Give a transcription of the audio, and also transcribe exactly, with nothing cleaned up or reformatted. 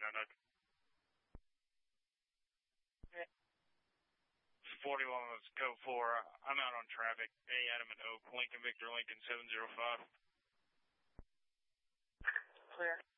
hundred. forty-one, let's go for, I'm out on traffic. A Adam and Oak, Lincoln Victor Lincoln seven zero five. Clear.